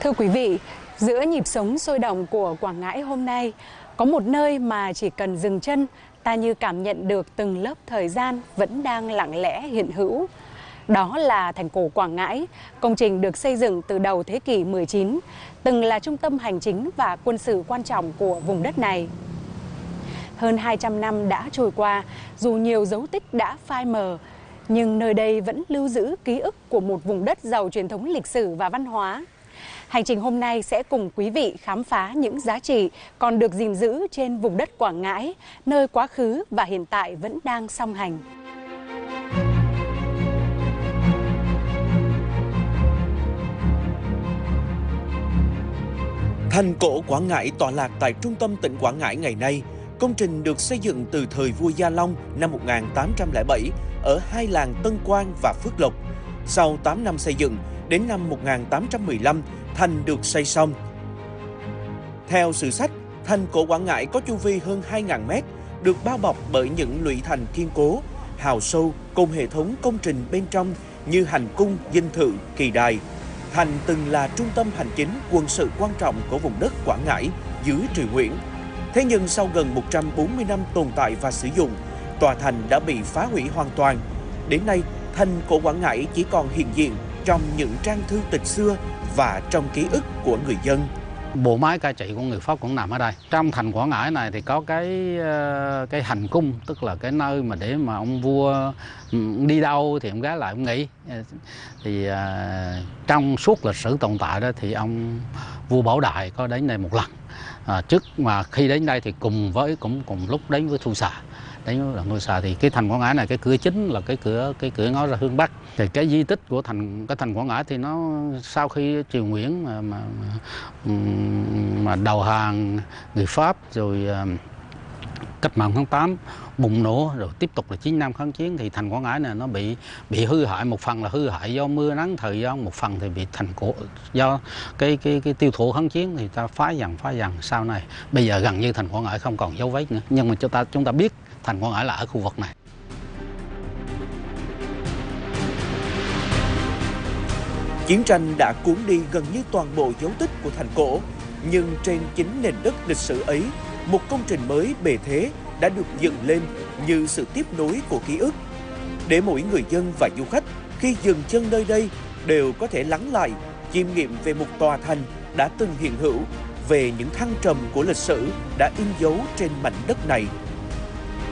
Thưa quý vị, giữa nhịp sống sôi động của Quảng Ngãi hôm nay, có một nơi mà chỉ cần dừng chân, ta như cảm nhận được từng lớp thời gian vẫn đang lặng lẽ hiện hữu. Đó là thành cổ Quảng Ngãi, công trình được xây dựng từ đầu thế kỷ 19, từng là trung tâm hành chính và quân sự quan trọng của vùng đất này. Hơn 200 năm đã trôi qua, dù nhiều dấu tích đã phai mờ, nhưng nơi đây vẫn lưu giữ ký ức của một vùng đất giàu truyền thống lịch sử và văn hóa. Hành trình hôm nay sẽ cùng quý vị khám phá những giá trị còn được gìn giữ trên vùng đất Quảng Ngãi, nơi quá khứ và hiện tại vẫn đang song hành. Thành cổ Quảng Ngãi tọa lạc tại trung tâm tỉnh Quảng Ngãi ngày nay. Công trình được xây dựng từ thời vua Gia Long năm 1807 ở hai làng Tân Quang và Phước Lộc. Sau 8 năm xây dựng, đến năm 1815, thành được xây xong. Theo sử sách, thành cổ Quảng Ngãi có chu vi hơn 2.000 mét, được bao bọc bởi những lũy thành kiên cố, hào sâu cùng hệ thống công trình bên trong như hành cung, dinh thự, kỳ đài. Thành từng là trung tâm hành chính quân sự quan trọng của vùng đất Quảng Ngãi dưới triều Nguyễn. Thế nhưng sau gần 140 năm tồn tại và sử dụng, tòa thành đã bị phá hủy hoàn toàn. Đến nay, thành cổ Quảng Ngãi chỉ còn hiện diện trong những trang thư tịch xưa và trong ký ức của người dân. Bộ máy cai trị của người Pháp cũng nằm ở đây. Trong thành Quảng Ngãi này thì có cái hành cung, tức là cái nơi mà để mà ông vua đi đâu thì ông ghé lại ông nghỉ. Thì trong suốt lịch sử tồn tại đó thì ông vua Bảo Đại có đến đây một lần. Trước mà khi đến đây thì cùng lúc đến với Thu Xà. Đến với Thu Xà thì cái thành Quảng Ngãi này, cái cửa chính là cái cửa ngó ra hướng Bắc. Thì cái di tích của cái thành Quảng Ngãi thì nó sau khi triều Nguyễn mà đầu hàng người Pháp rồi cách mạng tháng 8 bùng nổ rồi tiếp tục là 9 năm kháng chiến thì thành Quảng Ngãi này nó bị hư hại, một phần là hư hại do mưa nắng thời gian, một phần thì bị thành cổ do cái tiêu thụ kháng chiến thì ta phá dần sau này. Bây giờ gần như thành Quảng Ngãi không còn dấu vết nữa, nhưng mà chúng ta biết thành Quảng Ngãi là ở khu vực này. Chiến tranh đã cuốn đi gần như toàn bộ dấu tích của thành cổ, nhưng trên chính nền đất lịch sử ấy, một công trình mới bề thế đã được dựng lên như sự tiếp nối của ký ức. Để mỗi người dân và du khách khi dừng chân nơi đây đều có thể lắng lại, chiêm nghiệm về một tòa thành đã từng hiện hữu, về những thăng trầm của lịch sử đã in dấu trên mảnh đất này.